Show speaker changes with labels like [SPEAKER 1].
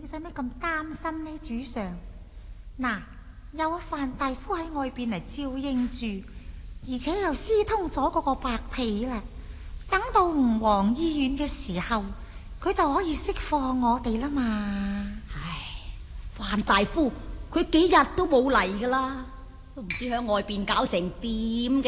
[SPEAKER 1] 你使乜咁擔心呢？主上，嗱，有阿范大夫喺外邊嚟照應住，而且又私通咗嗰個白皮啦。等到吳王醫院嘅時候，佢就可以釋放我哋啦嘛。
[SPEAKER 2] 唉，范大夫佢幾日都冇嚟噶啦，都唔知喺外邊搞成點嘅。